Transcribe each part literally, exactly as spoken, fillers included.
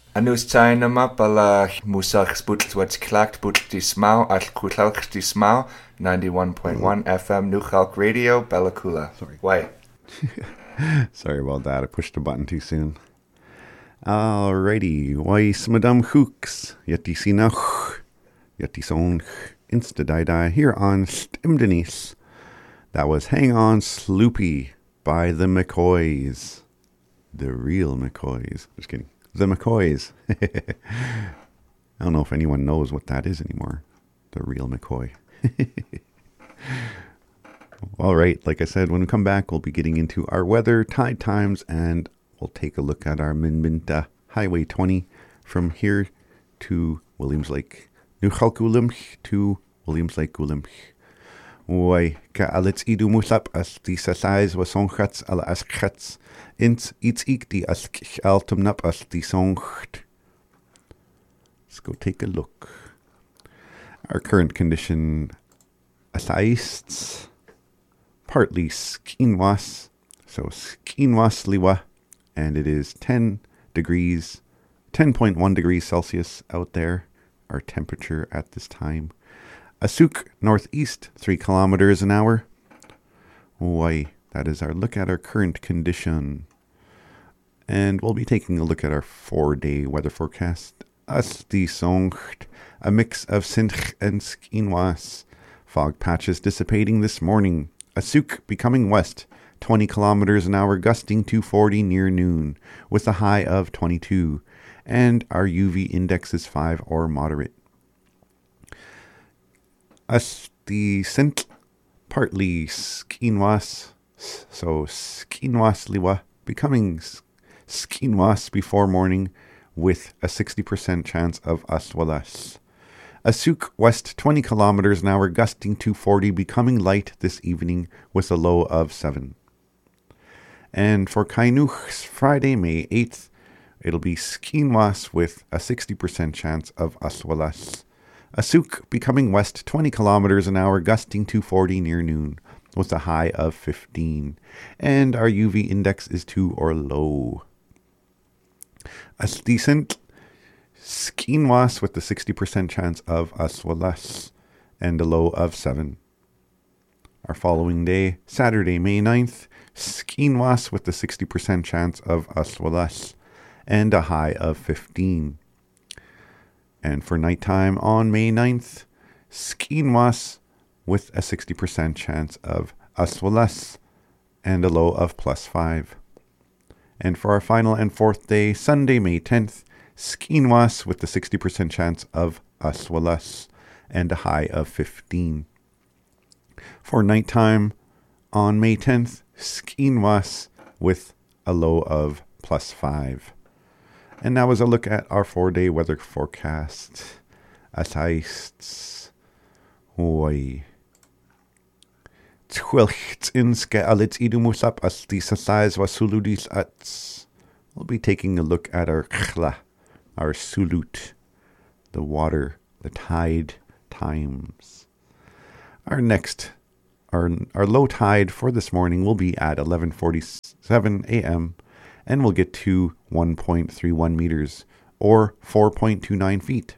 Anus China pala musach sputl wats clact butl dismau al kutalk dismau ninety-one point one F M Nuchalk Radio Bellacula. Sorry. Why? Sorry about that. I pushed the button too soon. Alrighty. Wais Madame Hooks. Yeti sinach. Yeti son. Insta die die here on Stimdenis. That was Hang On Sloopy by the McCoys. The real McCoys. Just kidding. The McCoys. I don't know if anyone knows what that is anymore. The real McCoy. All right. Like I said, when we come back, we'll be getting into our weather, tide times, and we'll take a look at our Minminta Highway twenty from here to Williams Lake. Nuchalkulimch to Williams Lake Gulimch. Wai ka alits idu musap as di sasais wasonchats ala as chats ins its ik di as altumnap as di soncht. Let's go take a look. Our current condition asaists partly skinwas, so skinwas liwa, and it is ten degrees, ten point one degrees Celsius out there, our temperature at this time. Asuk, northeast, three kilometers an hour. Why, that is our look at our current condition. And we'll be taking a look at our four-day weather forecast. Asti soncht, a mix of sinch and skinwas. Fog patches dissipating this morning. Asuk becoming west, twenty kilometers an hour, gusting to forty near noon, with a high of twenty-two. And our U V index is five or moderate. Asti sint, partly skinwas, so skinwas liwa, becoming skinwas before morning with a sixty percent chance of aswalas. Asuk west twenty kilometers an hour, gusting to forty, becoming light this evening with a low of seven. And for Kainuch's Friday, May eighth, it'll be skinwas with a sixty percent chance of aswalas. Asuk becoming west twenty kilometers an hour, gusting to forty near noon, with a high of fifteen. And our U V index is two or low. As decent skinwas with the sixty percent chance of aswalas, and a low of seven. Our following day, Saturday, May ninth, skinwas with the sixty percent chance of aswalas, and a high of fifteen. And for nighttime on May ninth, skinwas with a sixty percent chance of aswalas and a low of plus five. And for our final and fourth day, Sunday, May tenth, skinwas with the sixty percent chance of aswalas and a high of fifteen. For nighttime on May tenth, skinwas with a low of plus five. And now as a look at our four-day weather forecast. As heists, oi. Twilcht inske alits idumusap as disasais wasuludis ats. We'll be taking a look at our khla, our sulut, the water, the tide times. Our next, our our low tide for this morning will be at eleven forty-seven a.m. and we'll get to one point three one meters, or four point two nine feet.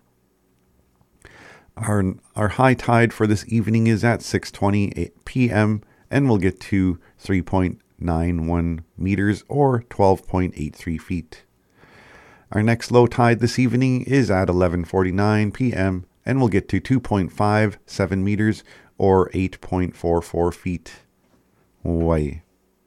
Our our high tide for this evening is at six twenty p.m. and we'll get to three point nine one meters, or twelve point eight three feet. Our next low tide this evening is at eleven forty-nine p.m. and we'll get to two point five seven meters, or eight point four four feet. Why?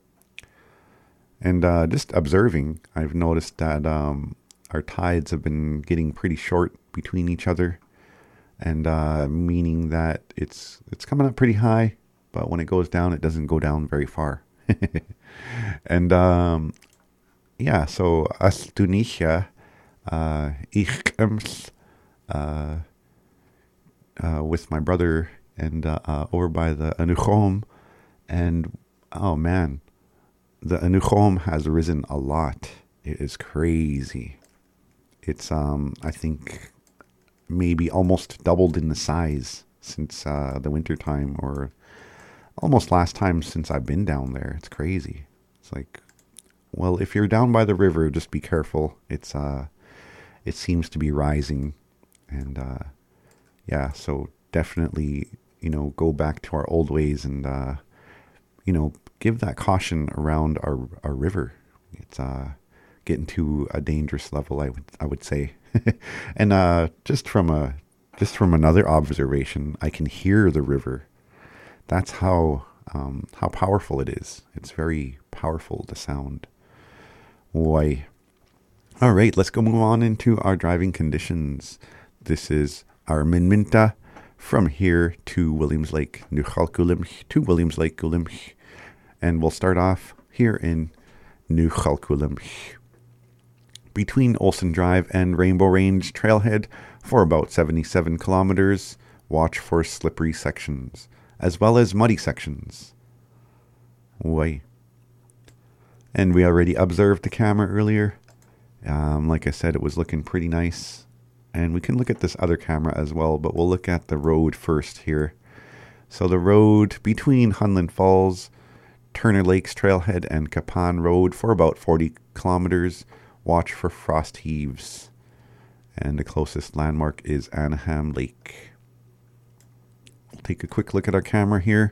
And uh, just observing, I've noticed that um, our tides have been getting pretty short between each other, and uh, meaning that it's it's coming up pretty high, but when it goes down, it doesn't go down very far. and um, yeah, so as Tunisia, uh, ich ems, uh, uh, with my brother and uh, uh, over by the Anuchom, and oh man, the Anuchom has risen a lot. It is crazy. It's um, I think maybe almost doubled in the size since uh, the winter time, or almost last time since I've been down there. It's crazy. It's like, well, if you're down by the river, just be careful. It's uh, it seems to be rising. And uh, yeah, so definitely, you know, go back to our old ways and, uh, you know, give that caution around our, our river. It's uh, getting to a dangerous level, I would I would say. And uh, just from a just from another observation, I can hear the river. That's how um, how powerful it is. It's very powerful, the sound. Why? All right, let's go move on into our driving conditions. This is our Minminta from here to Williams Lake, Nuchalkulimch to Williams Lake Gulimch. And we'll start off here in Nuchalkulimch. Between Olson Drive and Rainbow Range Trailhead for about seventy-seven kilometers, watch for slippery sections, as well as muddy sections. Way. And we already observed the camera earlier. Um, like I said, it was looking pretty nice. And we can look at this other camera as well, but we'll look at the road first here. So the road between Hunland Falls, Turner Lakes Trailhead, and Kapan Road for about forty kilometers. Watch for frost heaves. And the closest landmark is Anaheim Lake. We'll take a quick look at our camera here.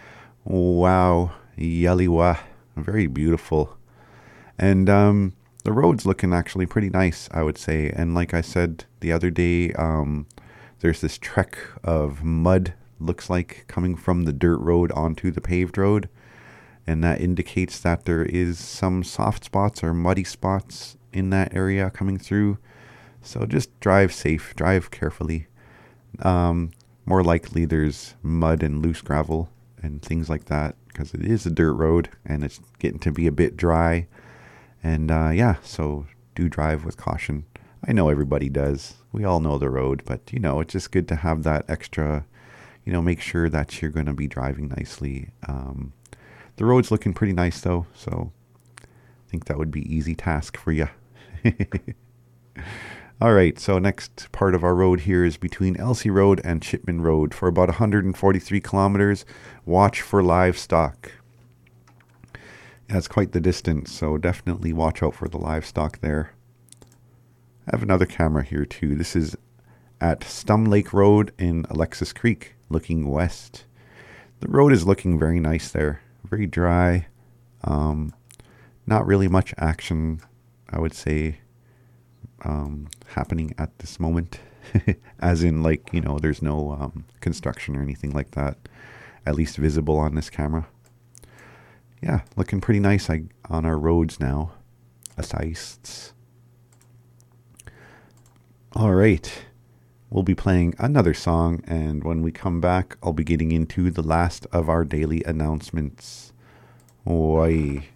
Wow, Yaliwa, very beautiful. And um, the road's looking actually pretty nice, I would say. And like I said the other day, um, there's this trek of mud, looks like, coming from the dirt road onto the paved road. And that indicates that there is some soft spots or muddy spots in that area coming through. So just drive safe, drive carefully. Um, more likely there's mud and loose gravel and things like that, because it is a dirt road and it's getting to be a bit dry. And uh, yeah, so do drive with caution. I know everybody does. We all know the road, but you know, it's just good to have that extra, you know, make sure that you're going to be driving nicely. Um, the road's looking pretty nice though, so I think that would be easy task for you. All right, so next part of our road here is between Elsie Road and Chipman Road for about one hundred forty-three kilometers. Watch for livestock. That's quite the distance, so definitely watch out for the livestock there. I have another camera here too. This is at Stum Lake Road in Alexis Creek, looking west. The road is looking very nice there, very dry. Um, not really much action, I would say, um, happening at this moment. As in, like, you know, there's no um, construction or anything like that, at least visible on this camera. Yeah, looking pretty nice I, on our roads now. Assists. All right. We'll be playing another song, and when we come back, I'll be getting into the last of our daily announcements. Oi.